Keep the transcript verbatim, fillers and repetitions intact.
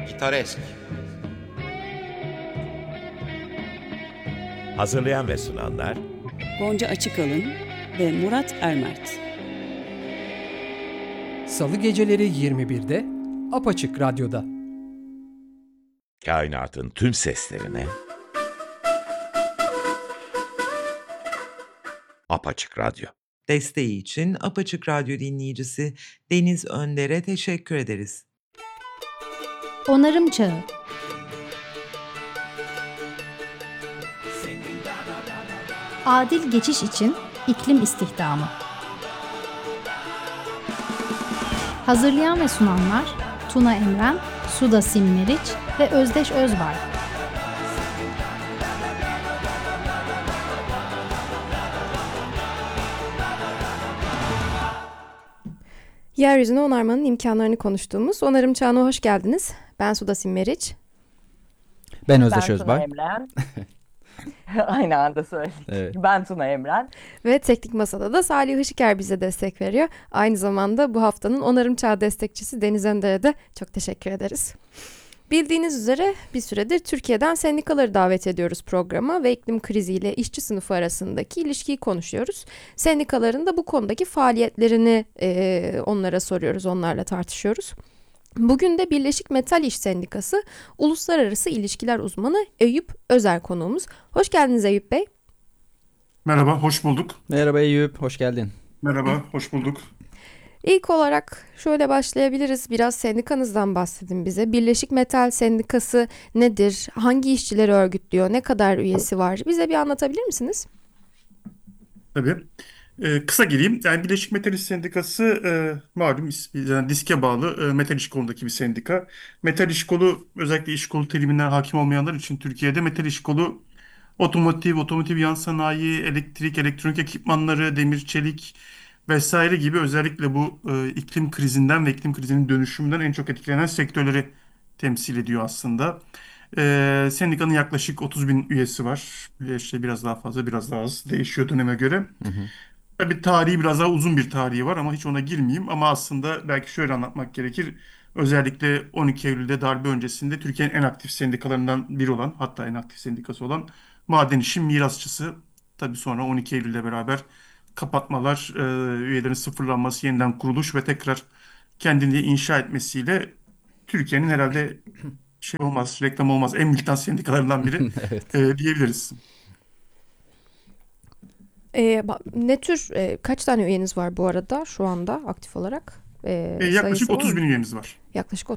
Pitoresk. Hazırlayan ve sunanlar Gonca Açıkalın ve Murat Ermert. Salı geceleri yirmi birde Apaçık Radyo'da. kainatın tüm seslerine Apaçık Radyo. Desteği için Apaçık Radyo dinleyicisi Deniz Önder'e teşekkür ederiz. Onarım Çağı. Adil geçiş için iklim istihdamı. Hazırlayan ve sunanlar Tuna Emren, Suda Simmeriç ve Özdeş Özbay. Yeryüzünü onarmanın imkanlarını konuştuğumuz Onarım Çağı'na hoş geldiniz. Ben Suda Simmeriç. Ben Özdeş Ben Özbay. Tuna Emren. Aynı anda söyledik. Evet. Ben Tuna Emren. Ve Teknik Masa'da da Salih Işıker bize destek veriyor. Aynı zamanda bu haftanın Onarım Çağı destekçisi Deniz Önder'e de çok teşekkür ederiz. Bildiğiniz üzere bir süredir Türkiye'den sendikaları davet ediyoruz programa ve iklim kriziyle işçi sınıfı arasındaki ilişkiyi konuşuyoruz. Sendikaların da bu konudaki faaliyetlerini e, onlara soruyoruz, onlarla tartışıyoruz. Bugün de Birleşik Metal İş Sendikası Uluslararası İlişkiler Uzmanı Eyüp Özer konuğumuz. Hoş geldiniz Eyüp Bey. Merhaba, hoş bulduk. Merhaba Eyüp, hoş geldin. Merhaba, hoş bulduk. İlk olarak şöyle başlayabiliriz. Biraz sendikanızdan bahsedin bize. Birleşik Metal Sendikası nedir? Hangi işçileri örgütlüyor? Ne kadar üyesi var? Bize bir anlatabilir misiniz? Tabii. Ee, kısa gireyim. Yani Birleşik Metal İş Sendikası e, malum is- yani diske bağlı e, metal iş kolundaki bir sendika. Metal iş kolu, özellikle iş kolu teriminden hakim olmayanlar için Türkiye'de metal iş kolu otomotiv, otomotiv yan sanayi, elektrik, elektronik ekipmanları, demir, çelik vesaire gibi özellikle bu e, iklim krizinden ve iklim krizinin dönüşümünden en çok etkilenen sektörleri temsil ediyor aslında. E, sendikanın yaklaşık otuz bin üyesi var. E, İşte biraz daha fazla, biraz daha az değişiyor döneme göre. Hı hı. Tabii tarihi biraz daha uzun bir tarihi var ama hiç ona girmeyeyim. Ama aslında belki şöyle anlatmak gerekir. Özellikle on iki Eylül'de darbe öncesinde Türkiye'nin en aktif sendikalarından biri olan, hatta en aktif sendikası olan Maden İş'in mirasçısı. Tabii sonra on iki Eylül'le beraber kapatmalar, e, üyelerin sıfırlanması, yeniden kuruluş ve tekrar kendini inşa etmesiyle Türkiye'nin herhalde şey olmaz, reklam olmaz en militan sendikalarından biri Evet. e, diyebiliriz. Ee, ba- ne tür, e, kaç tane üyeniz var bu arada şu anda aktif olarak? Ee, E, yaklaşık sayısı var otuz mı? bin üyemiz var. Yaklaşık